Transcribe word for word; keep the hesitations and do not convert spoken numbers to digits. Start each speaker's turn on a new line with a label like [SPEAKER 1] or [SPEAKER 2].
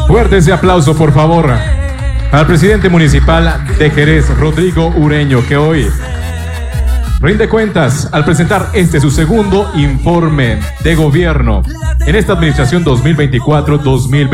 [SPEAKER 1] Fuerte ese aplauso, por favor, al presidente municipal de Jerez, Rodrigo Ureño, que hoy rinde cuentas al presentar este su segundo informe de gobierno en esta administración dos mil veinticuatro dos mil veinticinco.